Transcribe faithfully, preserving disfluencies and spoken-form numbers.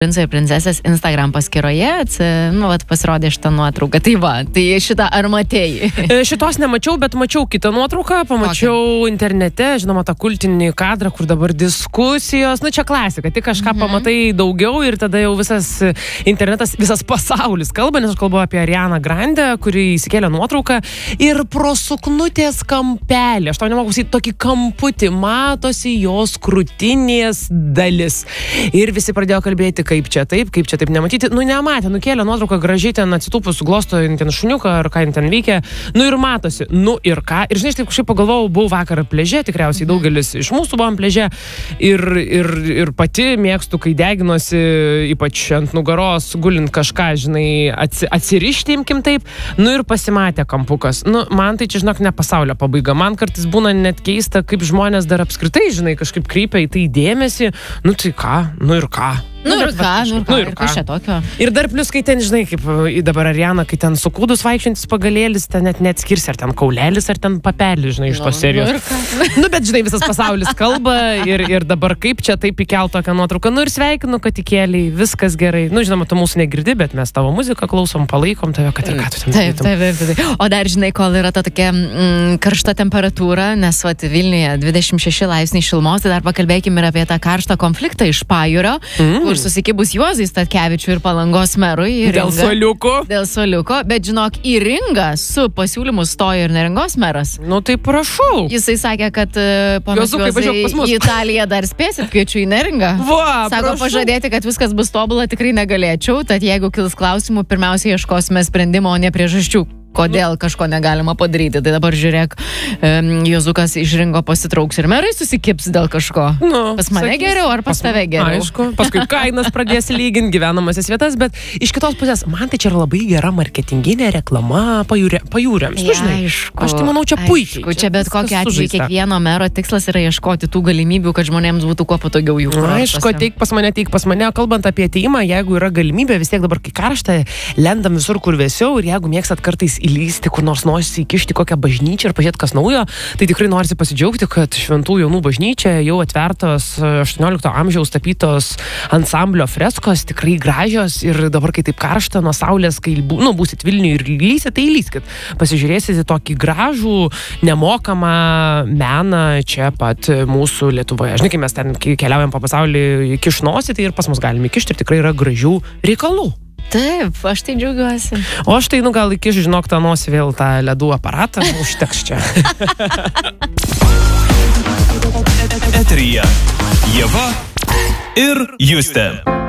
princo ir princesės Instagram paskyroje, nu, vat, pasirodė šitą nuotrauką. Tai va, tai šitą ar matėjai? Šitos nemačiau, bet mačiau kitą nuotrauką, pamačiau okay. internete, žinoma, tą kultinį kadrą, kur dabar diskusijos, nu čia klasika, tik kažką mhm. pamatai daugiau ir tada jau visas internetas, visas pasaulis kalba, nes aš kalbu apie Arianą Grande, kuri įsikėlė nuotrauką ir pro suknutės kampelį, aš tau nemoku sakyti, tokį kamputį, matosi jos krūtinės dalis. Ir visi pradėjo kalbėti, kaip čia taip, kaip čia taip nematyti. Nu, nematė, nukėlė nuotrauką gražiai ten atsitūpus, glosto ten šuniuką, ar ką ten veikia. Nu, ir matosi. Nu, ir ką. Ir žinai, aš taip kažkaip pagalvojau, buvau vakar pleže, tikriausiai daugelis iš mūsų buvom pleže. Ir, ir, ir pati mėgstu, kai deginosi, ypač ant nugaros, gulint kažką, žinai, atsi, atsirišti, imkim taip. Nu, ir pasimatė kampukas. Nu, man tai čia, žinok, ne pasaulio pabaiga. Man kartais būna net keista, kaip žmonės dar apskritai, žinai, kažkaip kreipia į tai dėmesį. Nu, tai ką? Nu, ir ką? Nu, ir ką, nu, ir ką, ir kas čia tokio. Ir dar plius, kai ten, žinai, kaip dabar Ariana, kai ten sukūdus vaikščiantis pagalėlis, ten net neatskirs, ar ten kaulelis, ar ten papelis, žinai, iš tos serijos. Nu, nu, bet, žinai, visas pasaulis kalba ir, ir dabar kaip čia taip įkelt tokią nuotrauką. Nu, ir sveikinu, kad įkėliai, viskas gerai. Nu, žinoma, tu mūsų negirdi, bet mes tavo muziką klausom, palaikom tave, kad ir ką tu ten taip, taip, taip, taip. O dar, žinai, kol yra ta tokia mm, karšta temperatūra, nes, vat, Vilniuje dvidešimt šeši laipsniai šilumos, tai dar pakalbėkime ir apie tą karštą konfliktą iš Pajūrio, mm. kur susikibus Juozui Statkevičiui ir Palangos merui. Ir dėl Ringa, suoliuko. Dėl suoliuko, bet žinok, į Ringą su pasiūlymu stojo ir Neringos meras. Nu tai prašau. Jisai sakė, kad ponas Juozai į Italiją dar spėsit, kviečiu į Neringą. Va, sako, prašau. Pažadėti, kad viskas bus tobula, tikrai negalėčiau, tad jeigu kils klausimų, pirmiausia ieškosime sprendimo, o ne priežasčių. Kodėl kažko negalima padaryti. Tai dabar žiūrėk, um, Jozukas iš Ringo pasitrauks ir merai susikips dėl kažko. Nu, pas mane sakys, geriau ar pas, pas tave geriau? Aišku, paskui kainas pradės lyginti, gyvenamasis vietas, bet iš kitos pusės, man tai čia yra labai gera marketinginė reklama pajūrė, pajūriams. Tu žinai, aišku, aš tai manau čia puikiai. Aišku, čia bet kokiu atveju kiekvieno mero tikslas yra ieškoti tų galimybių, kad žmonėms būtų kuo patogiau jų. Aišku, teik pas mane, teik pas mane, kalbant apie ateimą, jeigu yra galimybė, vis tiek dabar kai karšta, lendam visur kur vėsiau ir jeigu mėgstat kartais įlysti, kur nors norisi įkišti kokią bažnyčią ir pažiūrėti, kas naujo, tai tikrai norisi pasidžiaugti, kad Šventų jaunų bažnyčia jau atvertos aštuoniolikto amžiaus tapytos ansamblio freskos, tikrai gražios ir dabar, kai taip karšta nuo saulės, kai nu, būsit Vilniuje ir lysit, tai lyskit. Pasižiūrėsite tokį gražų, nemokamą meną čia pat mūsų Lietuvoje. Žinai, kai mes ten keliaujam po pasaulį kišnosį, tai ir pas mus galime įkišti ir tikrai yra gražių reikalų. Taip, aš tai džiaugiuosi. O aš tai, nu, gal iki, žinok, tą nosį vėl tą ledų aparatą, užteks čia. Eteryje Ieva ir Justė.